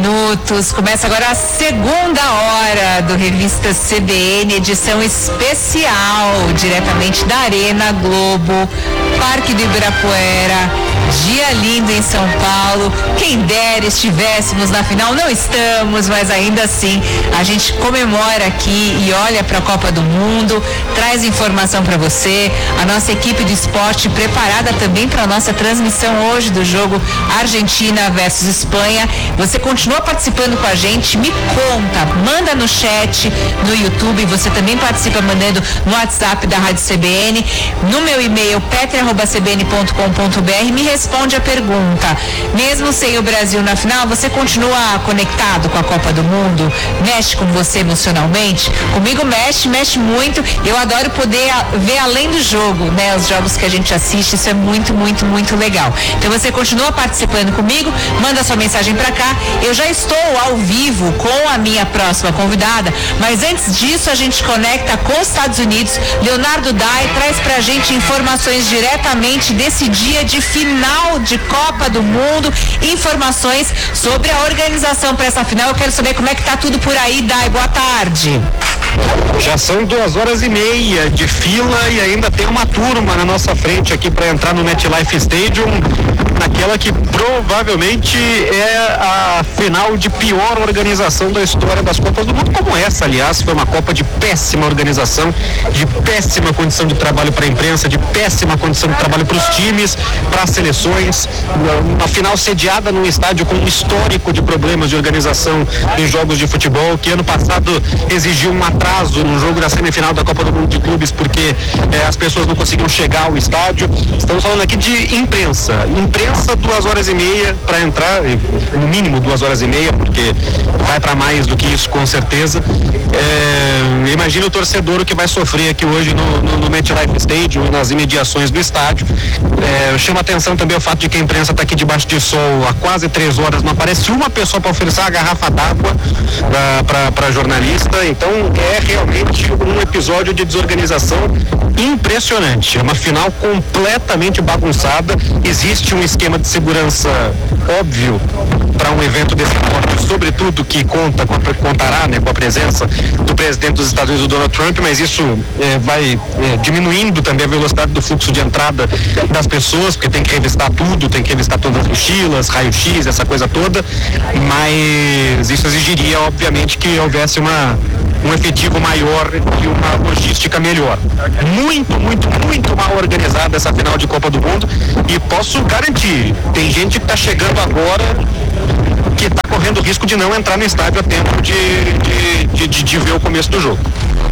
minutos. Começa agora a segunda hora do Revista CBN, edição especial, diretamente da Arena Globo, Parque do Ibirapuera. Dia lindo em São Paulo. Quem dera estivéssemos na final, não estamos, mas ainda assim a gente comemora aqui e olha para a Copa do Mundo, traz informação para você. A nossa equipe de esporte preparada também para a nossa transmissão hoje do jogo Argentina versus Espanha. Você continua participando com a gente, me conta, manda no chat, no YouTube, você também participa mandando no WhatsApp da Rádio CBN, no meu e-mail petra@cbn.com.br. Me responde a pergunta: mesmo sem o Brasil na final, você continua conectado com a Copa do Mundo? Mexe com você emocionalmente? Comigo mexe muito. Eu adoro poder ver além do jogo, né? Os jogos que a gente assiste, isso é muito, muito, muito legal. Então você continua participando comigo, manda sua mensagem pra cá. Eu já estou ao vivo com a minha próxima convidada, mas antes disso a gente conecta com os Estados Unidos. Leonardo Dai traz pra gente informações diretamente desse dia de final de Copa do Mundo, informações sobre a organização para essa final. Eu quero saber como é que tá tudo por aí, Dai. Boa tarde. Já são 2h30 de fila e ainda tem uma turma na nossa frente aqui para entrar no MetLife Stadium, naquela que provavelmente é a final de pior organização da história das Copas do Mundo, como essa, aliás, foi uma Copa de péssima organização, de péssima condição de trabalho para a imprensa, de péssima condição de trabalho para os times, para as seleções, uma final sediada num estádio com um histórico de problemas de organização em jogos de futebol, que ano passado exigiu um atraso no jogo da semifinal da Copa do Mundo de Clubes, porque as pessoas não conseguiam chegar ao estádio. Estamos falando aqui de imprensa 2h30 para entrar, no mínimo 2h30, porque vai para mais do que isso, com certeza. Imagina o torcedor o que vai sofrer aqui hoje no MetLife Stadium, nas imediações do estádio. Chama atenção também o fato de que a imprensa está aqui debaixo de sol há quase 3 horas, não aparece uma pessoa para oferecer uma garrafa d'água para jornalista. Então é realmente um episódio de desorganização impressionante. É uma final completamente bagunçada. Existe um esquema de segurança óbvio para um evento desse porte, sobretudo que contará, né, com a presença do presidente dos Estados Unidos, Donald Trump, mas isso vai diminuindo também a velocidade do fluxo de entrada das pessoas, porque tem que revistar tudo, tem que revistar todas as mochilas, raio-x, essa coisa toda, mas isso exigiria, obviamente, que houvesse um efetivo maior e uma logística melhor. Muito, muito, muito mal organizada essa final de Copa do Mundo, e posso garantir, tem gente que está chegando agora que está correndo o risco de não entrar no estádio a tempo de ver o começo do jogo.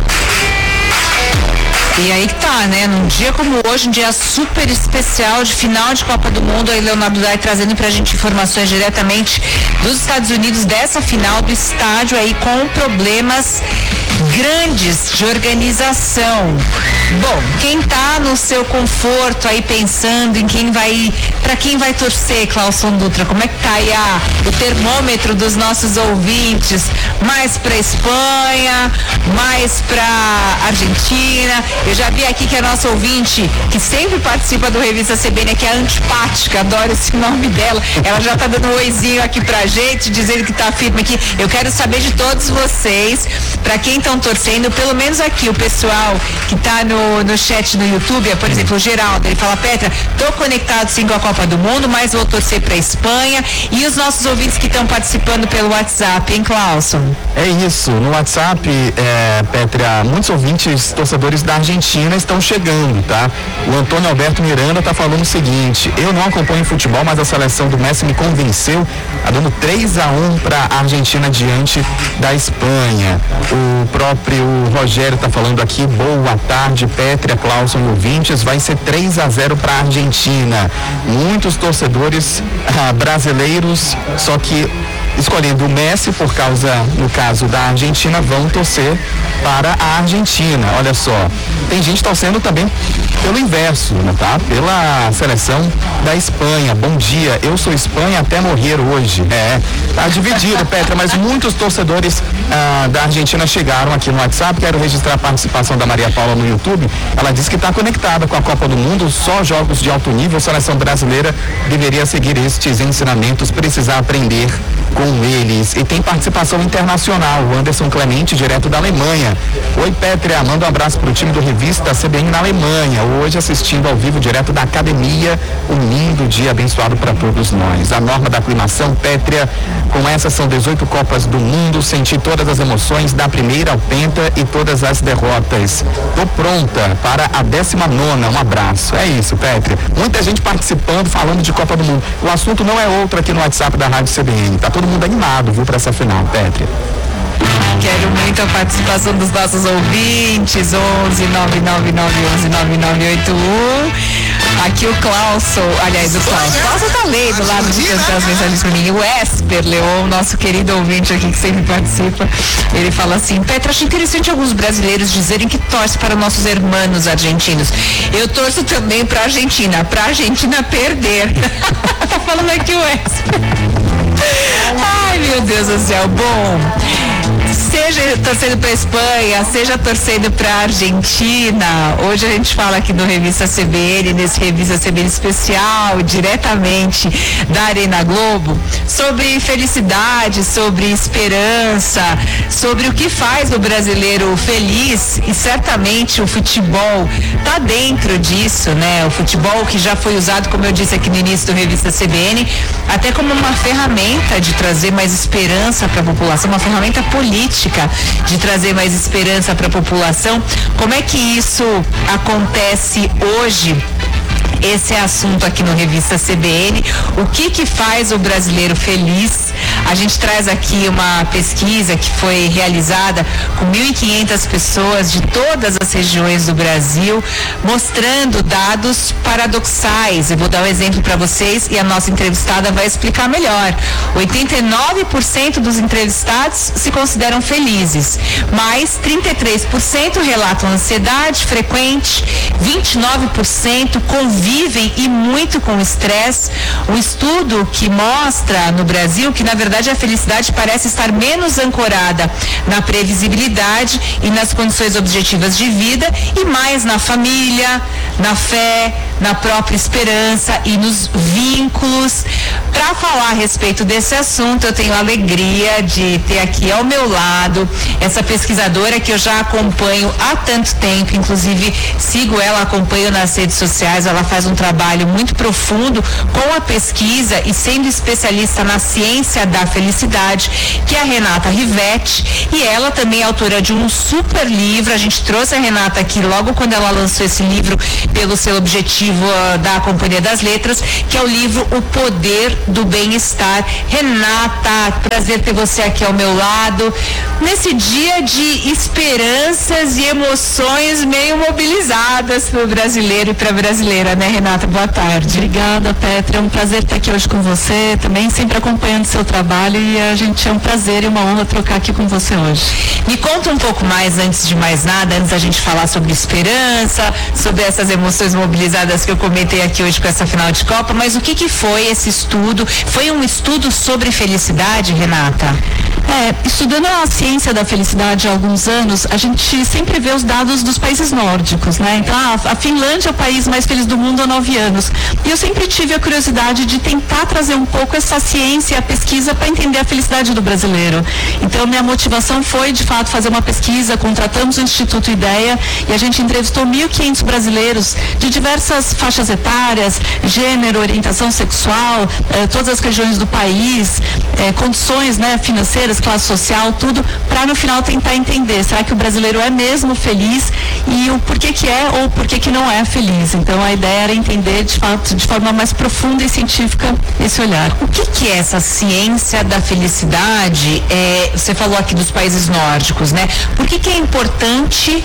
E aí que tá, né? Num dia como hoje, um dia super especial de final de Copa do Mundo, aí Leonardo Dai trazendo pra gente informações diretamente dos Estados Unidos, dessa final do estádio aí com problemas grandes de organização. Bom, quem tá no seu conforto aí pensando em pra quem vai torcer, Clauson Dutra, como é que tá aí o termômetro dos nossos ouvintes? Mais pra Espanha, mais pra Argentina? Eu já vi aqui que a nossa ouvinte, que sempre participa do Revista CBN, que é a Antipática, adoro esse nome dela, ela já tá dando um oizinho aqui pra gente, dizendo que tá firme aqui. Eu quero saber de todos vocês, pra quem estão torcendo, pelo menos aqui, o pessoal que tá no chat no YouTube, por exemplo, o Geraldo, ele fala: Petra, tô conectado sim com a Copa do Mundo, mas vou torcer pra Espanha. E os nossos ouvintes que estão participando pelo WhatsApp, hein, Clauson? É isso, no WhatsApp, Petra, muitos ouvintes, torcedores da Argentina estão chegando, tá? O Antônio Alberto Miranda tá falando o seguinte: eu não acompanho futebol, mas a seleção do Messi me convenceu, dando 3-1 pra Argentina diante da Espanha. O próprio Rogério tá falando aqui: boa tarde, Petra, Clauson e ouvintes, vai ser 3-0 pra Argentina. Muitos torcedores brasileiros, só que escolhendo o Messi por causa, no caso da Argentina, vão torcer para a Argentina. Olha só, tem gente torcendo também pelo inverso, né, tá? Pela seleção da Espanha. Bom dia, eu sou Espanha até morrer hoje. Tá dividido, Petra, mas muitos torcedores da Argentina chegaram aqui no WhatsApp. Quero registrar a participação da Maria Paula no YouTube. Ela disse que está conectada com a Copa do Mundo, só jogos de alto nível. A seleção brasileira deveria seguir estes ensinamentos, precisar aprender com eles. E tem participação internacional, o Anderson Clemente, direto da Alemanha. Oi, Pétrea, manda um abraço pro time do Revista CBN na Alemanha, hoje assistindo ao vivo direto da academia. Um lindo dia abençoado para todos nós. A norma da aclimação, Pétrea, com essa são 18 Copas do Mundo, senti todas as emoções da primeira ao penta e todas as derrotas. Tô pronta para a 19ª, um abraço. É isso, Pétrea. Muita gente participando, falando de Copa do Mundo. O assunto não é outro aqui no WhatsApp da Rádio CBN. Tá todo mundo animado, viu, para essa final, Pétrea. Quero muito a participação dos nossos ouvintes, 11-99911-9981. Aqui o Clauson, aliás, o Clauson tá lendo do lado de cantar as mensagens pra mim. O Esper Leon, nosso querido ouvinte aqui que sempre participa, ele fala assim: Petra, acho interessante alguns brasileiros dizerem que torcem para nossos irmãos argentinos. Eu torço também pra Argentina perder. Tá falando aqui o Esper. Ai, meu Deus do céu. Bom, seja torcendo para a Espanha, seja torcendo para a Argentina. Hoje a gente fala aqui no Revista CBN, nesse Revista CBN especial, diretamente da Arena Globo, sobre felicidade, sobre esperança, sobre o que faz o brasileiro feliz, e certamente o futebol tá dentro disso, né? O futebol que já foi usado, como eu disse aqui no início do Revista CBN, até como uma ferramenta de trazer mais esperança para a população, uma ferramenta política de trazer mais esperança para a população. Como é que isso acontece hoje? Esse é assunto aqui no Revista CBN. O que faz o brasileiro feliz? A gente traz aqui uma pesquisa que foi realizada com 1.500 pessoas de todas as regiões do Brasil, mostrando dados paradoxais. Eu vou dar um exemplo para vocês e a nossa entrevistada vai explicar melhor. 89% dos entrevistados se consideram felizes, mas 33% relatam ansiedade frequente, 29% convivem e muito com estresse. Um estudo que mostra no Brasil que, na verdade, a felicidade parece estar menos ancorada na previsibilidade e nas condições objetivas de vida e mais na família, na fé, na própria esperança e nos vínculos. Para falar a respeito desse assunto, eu tenho a alegria de ter aqui ao meu lado essa pesquisadora que eu já acompanho há tanto tempo, inclusive sigo ela, acompanho nas redes sociais. Ela faz um trabalho muito profundo com a pesquisa e sendo especialista na ciência da felicidade, que é a Renata Rivetti, e ela também é autora de um super livro. A gente trouxe a Renata aqui logo quando ela lançou esse livro pelo seu objetivo da Companhia das Letras, que é o livro O Poder do Bem-Estar. Renata, prazer ter você aqui ao meu lado nesse dia de esperanças e emoções meio mobilizadas para o brasileiro e para a brasileira, né, Renata? Boa tarde. Obrigada, Petra, é um prazer estar aqui hoje com você, também sempre acompanhando seu trabalho, e a gente é um prazer e uma honra trocar aqui com você hoje. Me conta um pouco mais, antes de mais nada, antes da gente falar sobre esperança, sobre essas emoções mobilizadas que eu comentei aqui hoje com essa final de Copa, mas o que foi esse estudo? Foi um estudo sobre felicidade, Renata? Estudando a ciência da felicidade há alguns anos, a gente sempre vê os dados dos países nórdicos, né? Então, a Finlândia é o país mais feliz do mundo há 9 anos. E eu sempre tive a curiosidade de tentar trazer um pouco essa ciência, a pesquisa, para entender a felicidade do brasileiro. Então, minha motivação foi, de fato, fazer uma pesquisa. Contratamos o Instituto Ideia e a gente entrevistou 1.500 brasileiros de diversas faixas etárias, gênero, orientação sexual, todas as regiões do país, condições, né, financeiras, classe social, tudo, para no final tentar entender, será que o brasileiro é mesmo feliz e o porquê que é ou porquê que não é feliz. Então a ideia era entender, de fato, de forma mais profunda e científica, esse olhar. O que é essa ciência da felicidade? Você falou aqui dos países nórdicos, né? Por que é importante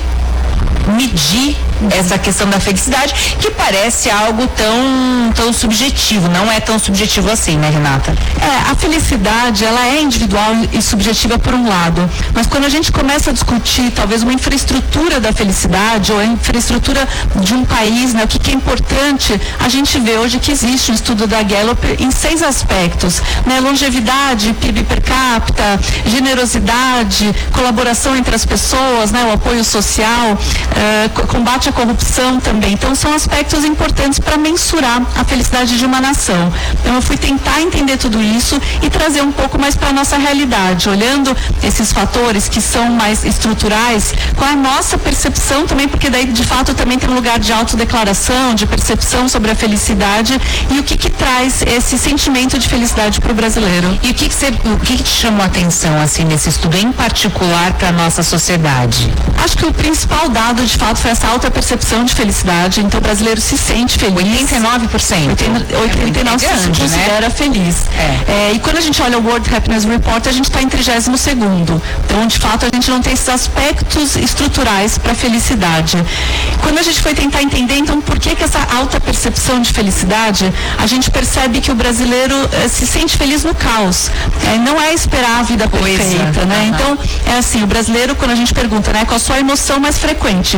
medir essa questão da felicidade, que parece algo tão subjetivo? Não é tão subjetivo assim, né, Renata? A felicidade, ela é individual e subjetiva por um lado, mas quando a gente começa a discutir talvez uma infraestrutura da felicidade ou a infraestrutura de um país, né, o que é importante, a gente vê hoje que existe um estudo da Gallup em 6 aspectos, né? Longevidade, PIB per capita, generosidade, colaboração entre as pessoas, né? O apoio social, combate à corrupção também. Então são aspectos importantes para mensurar a felicidade de uma nação. Então eu fui tentar entender tudo isso e trazer um pouco mais para a nossa realidade, olhando esses fatores que são mais estruturais, qual é a nossa percepção também, porque daí de fato também tem um lugar de autodeclaração, de percepção sobre a felicidade e o que traz esse sentimento de felicidade para o brasileiro. E o que te chamou a atenção assim nesse estudo em particular para a nossa sociedade? Acho que o principal dado de fato foi essa alta percepção de felicidade. Então o brasileiro se sente feliz. 89%. 89% se considera feliz. E quando a gente olha o World Happiness Report, a gente está em 32º. Então, de fato, a gente não tem esses aspectos estruturais para a felicidade. Quando a gente foi tentar entender, então, por que essa alta percepção de felicidade, a gente percebe que o brasileiro se sente feliz no caos. Não é esperar a vida perfeita, né? Então, é assim, o brasileiro, quando a gente pergunta, né, qual a sua emoção mais frequente?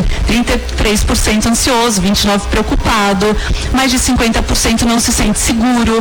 33% ansioso, 29% preocupado, mais de 50% não se sente seguro,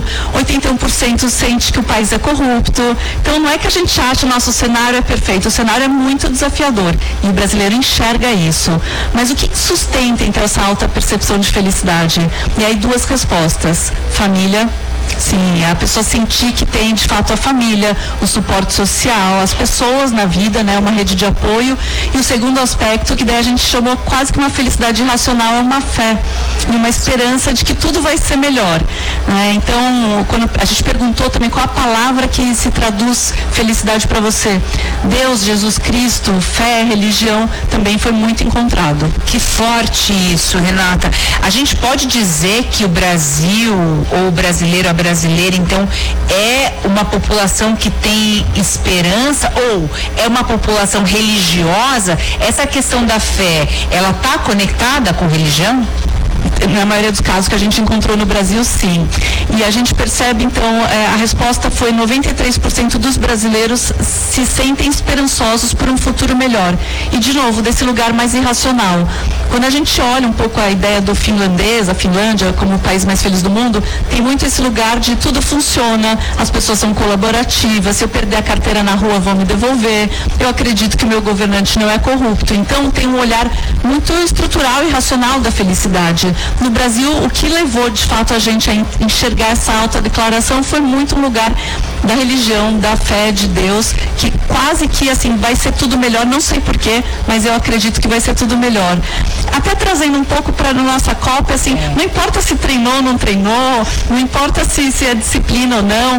81% sente que o país é corrupto. Então não é que a gente acha o nosso cenário é perfeito, o cenário é muito desafiador e o brasileiro enxerga isso. Mas o que sustenta então essa alta percepção de felicidade? E aí duas respostas: família. Sim, a pessoa sentir que tem de fato a família, o suporte social, as pessoas na vida, né, uma rede de apoio. E o segundo aspecto, que daí a gente chamou quase que uma felicidade irracional, é uma fé e uma esperança de que tudo vai ser melhor, né? Então, quando a gente perguntou também qual a palavra que se traduz felicidade para você, Deus, Jesus Cristo, fé, religião, também foi muito encontrado. Que forte isso, Renata. A gente pode dizer que o Brasil, ou o brasileiro, a brasileira, então, é uma população que tem esperança ou é uma população religiosa? Essa questão da fé, ela está conectada com religião? Na maioria dos casos que a gente encontrou no Brasil, sim. E a gente percebe, então, a resposta foi 93% dos brasileiros se sentem esperançosos por um futuro melhor. E, de novo, desse lugar mais irracional. Quando a gente olha um pouco a ideia do finlandês, a Finlândia como o país mais feliz do mundo, tem muito esse lugar de tudo funciona, as pessoas são colaborativas, se eu perder a carteira na rua vão me devolver, eu acredito que o meu governante não é corrupto. Então, tem um olhar muito estrutural e racional da felicidade. No Brasil, o que levou de fato a gente a enxergar essa alta declaração foi muito um lugar da religião, da fé de Deus, que quase que assim vai ser tudo melhor, não sei porquê, mas eu acredito que vai ser tudo melhor. Até trazendo um pouco para a nossa Copa, assim, não importa se treinou ou não treinou, não importa se é disciplina ou não,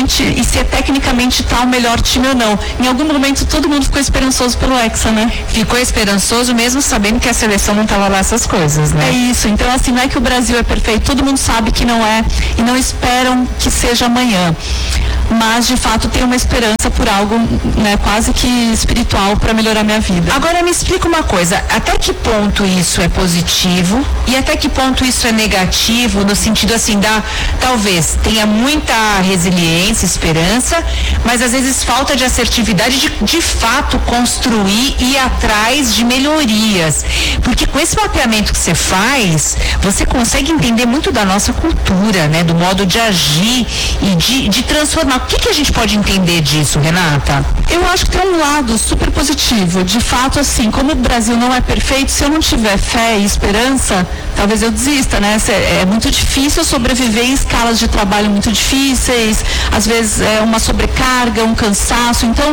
e se é tecnicamente tá o melhor time ou não. Em algum momento todo mundo ficou esperançoso pelo Hexa, né? Ficou esperançoso mesmo sabendo que a seleção não estava lá essas coisas, né? É isso. Então, assim, não é que o Brasil é perfeito, todo mundo sabe que não é e não esperam que seja amanhã. Mas, de fato, tem uma esperança por algo, né, quase que espiritual para melhorar minha vida. Agora, me explica uma coisa, até que ponto isso é positivo e até que ponto isso é negativo, no sentido, assim, talvez tenha muita resiliência, esperança, mas às vezes falta de assertividade de fato construir e ir atrás de melhorias. Porque com esse mapeamento que você faz, você consegue entender muito da nossa cultura, né, do modo de agir e de transformar. O que a gente pode entender disso, Renata? Eu acho que tem um lado super positivo. De fato, assim, como o Brasil não é perfeito, se eu não tiver fé e esperança, talvez eu desista, né? É muito difícil sobreviver em escalas de trabalho muito difíceis, às vezes é uma sobrecarga, um cansaço, então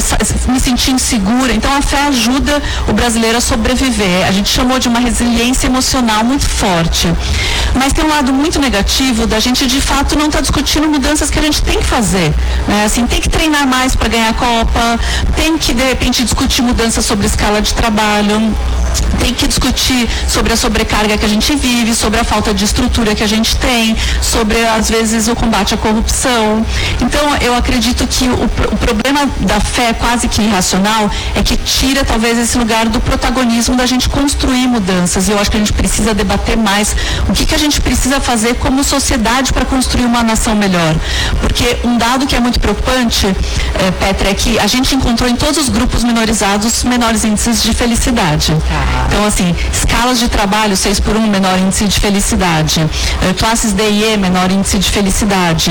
me sentir insegura. Então a fé ajuda o brasileiro a sobreviver. A gente chamou de uma resiliência emocional muito forte. Mas tem um lado muito negativo da gente, de fato, não estar discutindo mudanças que a gente tem que fazer. Né? Assim, tem que treinar mais para ganhar a Copa, tem que, de repente, discutir mudanças sobre a escala de trabalho, tem que discutir sobre a sobrecarga que a gente vive, sobre a falta de estrutura que a gente tem, sobre, às vezes, o combate à corrupção. Então, eu acredito que o problema da fé quase que irracional é que tira, talvez, esse lugar do protagonismo da gente construir mudanças. E eu acho que a gente precisa debater mais o que a gente precisa fazer como sociedade para construir uma nação melhor. Porque um dado que é muito preocupante, Petra, é que a gente encontrou em todos os grupos minorizados menores índices de felicidade. Então, assim, escalas de trabalho 6x1, menor índice de felicidade. Classes D e E, menor índice de felicidade.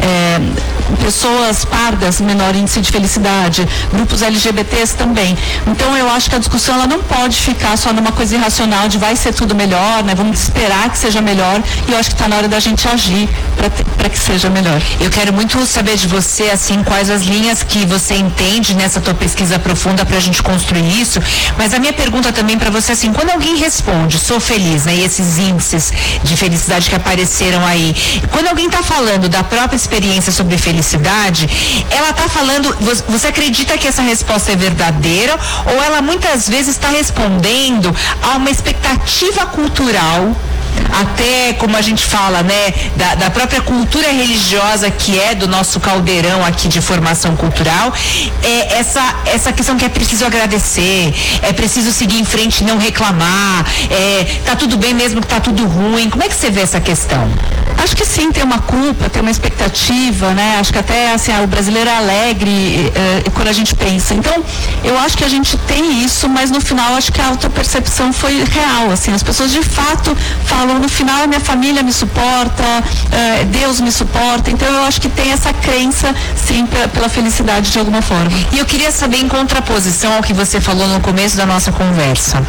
Pessoas pardas, menor índice de felicidade. Grupos LGBTs também. Então, eu acho que a discussão ela não pode ficar só numa coisa irracional de vai ser tudo melhor, né? Vamos esperar que seja melhor, e eu acho que está na hora da gente agir para que seja melhor. Eu quero muito saber de você, assim, quais as linhas que você entende nessa tua pesquisa profunda para a gente construir isso, mas a minha pergunta também para você, assim, quando alguém responde, sou feliz, né, e esses índices de felicidade que apareceram aí, quando alguém está falando da própria experiência sobre felicidade, ela está falando, você acredita que essa resposta é verdadeira, ou ela muitas vezes está respondendo a uma expectativa cultural, até como a gente fala, né, da própria cultura religiosa que é do nosso caldeirão aqui de formação cultural, essa questão que é preciso agradecer, é preciso seguir em frente e não reclamar, tá tudo bem mesmo que tá tudo ruim. Como é que você vê essa questão? Acho que sim, tem uma culpa, tem uma expectativa, né? Acho que até assim, o brasileiro é alegre quando a gente pensa. Então, eu acho que a gente tem isso, mas no final acho que a autopercepção foi real, assim, as pessoas de fato falam, no final minha família me suporta, Deus me suporta, então eu acho que tem essa crença, sim, pela felicidade de alguma forma. E eu queria saber, em contraposição ao que você falou no começo da nossa conversa,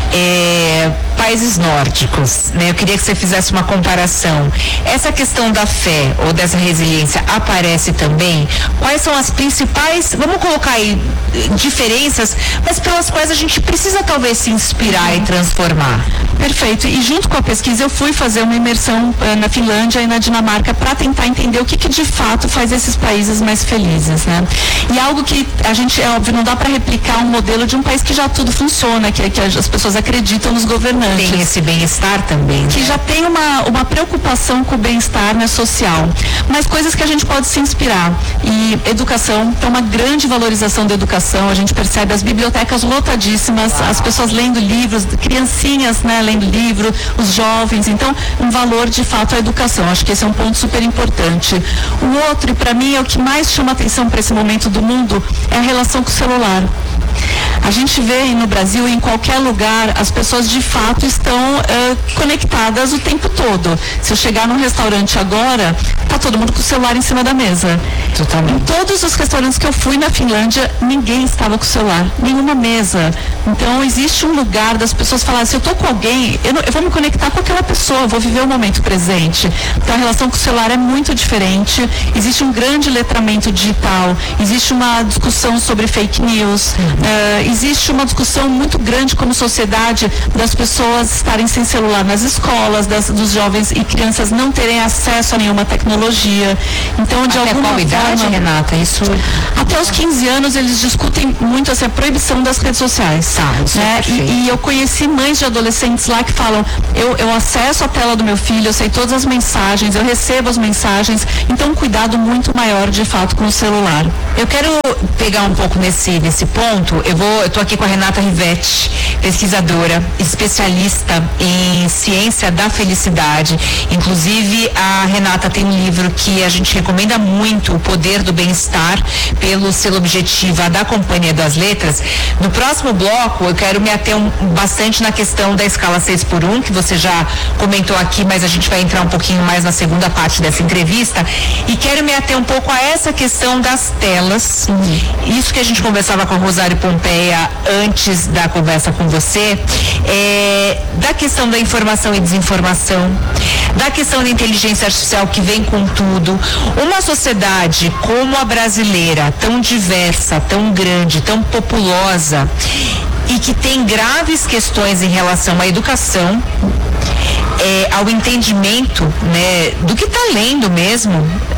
países nórdicos, né? Eu queria que você fizesse uma comparação. Essa questão da fé ou dessa resiliência aparece também? Quais são as principais, vamos colocar aí, diferenças, mas pelas quais a gente precisa talvez se inspirar e transformar? Perfeito. E junto com a pesquisa eu fui fazer uma imersão na Finlândia e na Dinamarca para tentar entender o que de fato faz esses países mais felizes, né? E algo que a gente, é óbvio, não dá para replicar um modelo de um país que já tudo funciona, que as pessoas acreditam nos governantes. Tem esse bem-estar também, né? Que já tem uma preocupação com o bem-estar, né, social. Mas coisas que a gente pode se inspirar. E educação, tem uma grande valorização da educação, a gente percebe as bibliotecas lotadíssimas, as pessoas lendo livros, criancinhas, né, lendo livro, os jovens, então um valor de fato à educação, acho que esse é um ponto super importante. O outro, e para mim é o que mais chama atenção para esse momento do mundo, é a relação com o celular. A gente vê no Brasil, em qualquer lugar, as pessoas de fato estão conectadas o tempo todo. Se eu chegar num restaurante agora, tá todo mundo com o celular em cima da mesa. Totalmente. Em todos os restaurantes que eu fui na Finlândia, ninguém estava com o celular, nenhuma mesa. Então existe um lugar das pessoas falarem, se eu tô com alguém, eu vou me conectar com aquela pessoa, eu vou viver o momento presente. Então a relação com o celular é muito diferente, existe um grande letramento digital, existe uma discussão sobre fake news, existe uma discussão muito grande como sociedade das pessoas estarem sem celular nas escolas, dos jovens e crianças não terem acesso a nenhuma tecnologia. Então, de alguma qual idade, forma, Renata? Isso... Até os 15 anos eles discutem muito assim, a proibição das redes sociais. Né? E eu conheci mães de adolescentes lá que falam, eu acesso a tela do meu filho, eu sei todas as mensagens, eu recebo as mensagens, então um cuidado muito maior de fato com o celular. Eu quero pegar um pouco nesse ponto. Eu tô aqui com a Renata Rivetti, pesquisadora, especialista em ciência da felicidade. Inclusive, a Renata tem um livro que a gente recomenda muito, O Poder do Bem-Estar, pelo selo Objetiva da Companhia das Letras. No próximo bloco, eu quero me ater bastante na questão da escala 6x1, que você já comentou aqui, mas a gente vai entrar um pouquinho mais na segunda parte dessa entrevista. E quero me ater um pouco a essa questão das telas. Isso que a gente conversava com a Rosário Pompeia antes da conversa com você, da questão da informação e desinformação, da questão da inteligência artificial que vem com tudo. Uma sociedade como a brasileira, tão diversa, tão grande, tão populosa e que tem graves questões em relação à educação, ao entendimento, né, do que está lendo mesmo,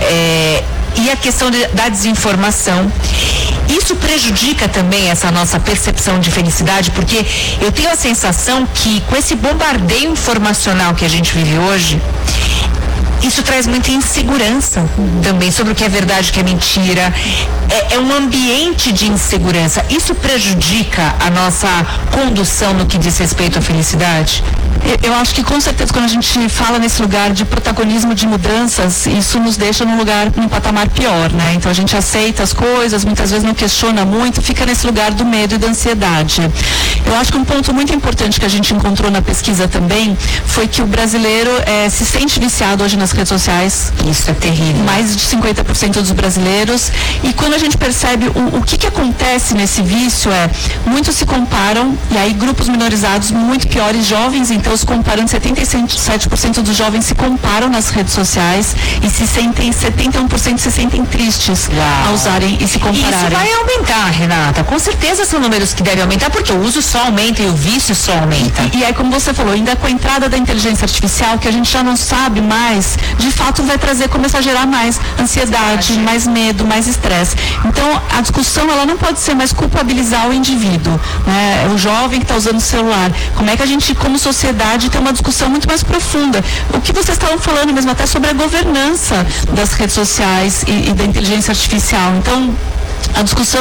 e a questão da desinformação. Isso prejudica também essa nossa percepção de felicidade, porque eu tenho a sensação que com esse bombardeio informacional que a gente vive hoje, isso traz muita insegurança também sobre o que é verdade, o que é mentira. É um ambiente de insegurança. Isso prejudica a nossa condução no que diz respeito à felicidade? Eu acho que com certeza quando a gente fala nesse lugar de protagonismo de mudanças, isso nos deixa num patamar pior, né? Então a gente aceita as coisas, muitas vezes não questiona muito, fica nesse lugar do medo e da ansiedade. Eu acho que um ponto muito importante que a gente encontrou na pesquisa também foi que o brasileiro se sente viciado hoje nas redes sociais. Isso é terrível. Mais de 50% dos brasileiros. E quando a gente percebe o que acontece nesse vício muitos se comparam, e aí grupos minorizados muito piores, jovens, então se comparando, 77% dos jovens se comparam nas redes sociais e 71% se sentem tristes ao usarem e se compararem. E isso vai aumentar, Renata, com certeza são números que devem aumentar, porque o uso só aumenta e o vício só aumenta. E aí, como você falou, ainda com a entrada da inteligência artificial, que a gente já não sabe mais, de fato vai começar a gerar mais ansiedade, mais medo, mais estresse. Então, a discussão, ela não pode ser mais culpabilizar o indivíduo, né? O jovem que está usando o celular. Como é que a gente, como sociedade, tem uma discussão muito mais profunda? O que vocês estavam falando mesmo até sobre a governança das redes sociais e da inteligência artificial. Então, a discussão,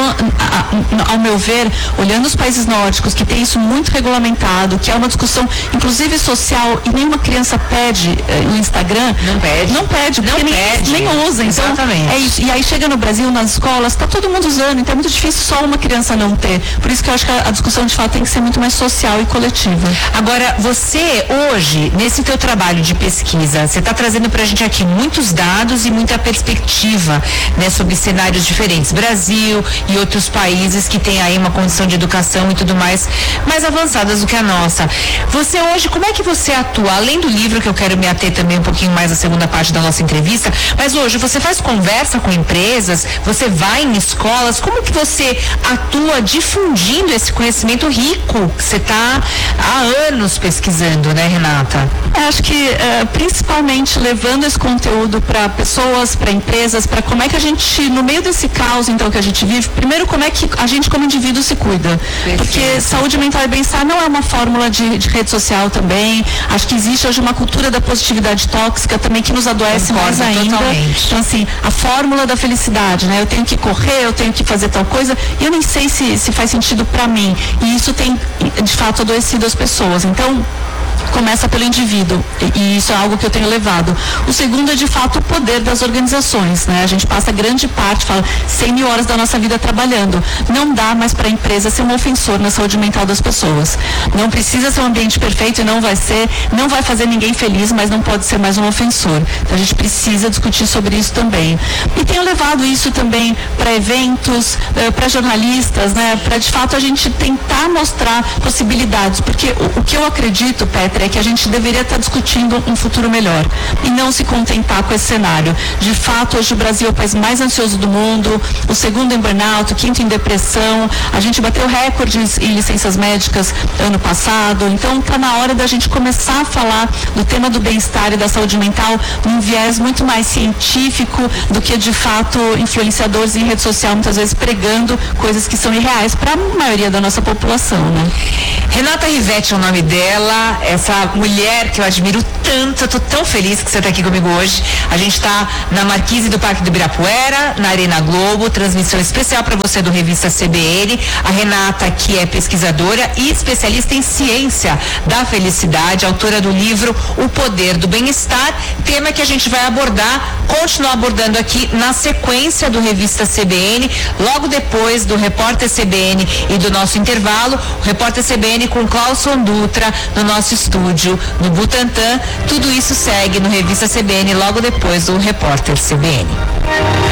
ao meu ver, olhando os países nórdicos, que tem isso muito regulamentado, que é uma discussão, inclusive social, e nenhuma criança pede no Instagram. Não pede, porque nem usa. Então, exatamente. É isso. E aí chega no Brasil, nas escolas, está todo mundo usando, então é muito difícil só uma criança não ter. Por isso que eu acho que a discussão, de fato, tem que ser muito mais social e coletiva. Agora, você, hoje, nesse teu trabalho de pesquisa, você está trazendo para a gente aqui muitos dados e muita perspectiva, né, sobre cenários diferentes. Brasil e outros países que têm aí uma condição de educação e tudo mais avançadas do que a nossa. Você hoje, como é que você atua? Além do livro, que eu quero me ater também um pouquinho mais à segunda parte da nossa entrevista, mas hoje você faz conversa com empresas, você vai em escolas, como que você atua difundindo esse conhecimento rico que você está há anos pesquisando, né, Renata? Acho que principalmente levando esse conteúdo para pessoas, para empresas, para como é que a gente, no meio desse caos, então, que a gente vive, primeiro, como é que a gente como indivíduo se cuida. Perfeito. Porque saúde mental e bem-estar não é uma fórmula de rede social também. Acho que existe hoje uma cultura da positividade tóxica também que nos adoece mais ainda. Totalmente. Então, assim, a fórmula da felicidade, né? Eu tenho que correr, eu tenho que fazer tal coisa, e eu nem sei se faz sentido para mim. E isso tem, de fato, adoecido as pessoas. Então, começa pelo indivíduo, e isso é algo que eu tenho levado. O segundo é, de fato, o poder das organizações, né? A gente passa grande parte, fala 100 mil horas da nossa vida trabalhando. Não dá mais para a empresa ser um ofensor na saúde mental das pessoas. Não precisa ser um ambiente perfeito e não vai ser, não vai fazer ninguém feliz, mas não pode ser mais um ofensor. Então a gente precisa discutir sobre isso também. E tenho levado isso também para eventos, para jornalistas, né? Para, de fato, a gente tentar mostrar possibilidades, porque o que eu acredito, Petra, é que a gente deveria estar discutindo um futuro melhor e não se contentar com esse cenário. De fato, hoje o Brasil é o país mais ansioso do mundo, o segundo em burnout, o quinto em depressão. A gente bateu recordes em licenças médicas ano passado, então está na hora da gente começar a falar do tema do bem-estar e da saúde mental num viés muito mais científico do que, de fato, influenciadores em rede social, muitas vezes pregando coisas que são irreais para a maioria da nossa população, né? Renata Rivetti é o nome dela, essa mulher que eu admiro tanto. Eu tô tão feliz que você está aqui comigo hoje. A gente está na Marquise do Parque do Ibirapuera, na Arena Globo, transmissão especial para você do Revista CBN. A Renata, que é pesquisadora e especialista em ciência da felicidade, autora do livro O Poder do Bem-Estar, tema que a gente vai continuar abordando aqui na sequência do Revista CBN, logo depois do Repórter CBN e do nosso intervalo. O Repórter CBN com Clauson Dutra no nosso estúdio no Butantã. Tudo isso segue no Revista CBN logo depois do Repórter CBN.